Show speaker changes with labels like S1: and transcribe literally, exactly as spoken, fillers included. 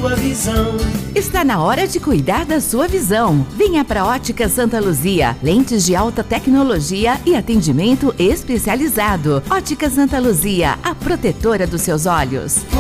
S1: sua visão.
S2: Está na hora de cuidar da sua visão. Venha para a Ótica Santa Luzia. Lentes de alta tecnologia e atendimento especializado. Ótica Santa Luzia, a protetora dos seus olhos.